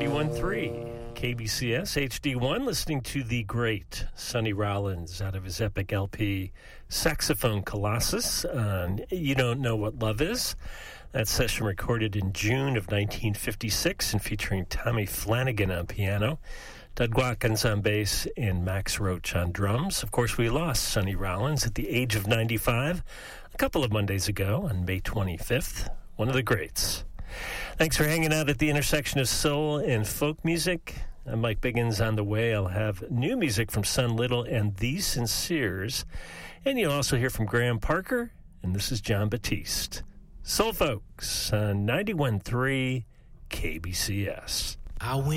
91.3 KBCS HD1, listening to the great Sonny Rollins out of his epic LP, Saxophone Colossus, on You Don't Know What Love Is. That session recorded in June of 1956 and featuring Tommy Flanagan on piano, Doug Watkins on bass, and Max Roach on drums. Of course, we lost Sonny Rollins at the age of 95 a couple of Mondays ago on May 25th, one of the greats. Thanks for hanging out at the intersection of soul and folk music. I'm Mike Biggins. On the way, I'll have new music from Son Little and The Sinceres. And you'll also hear from Graham Parker, and this is John Batiste. Soul Folks on 91.3 KBCS.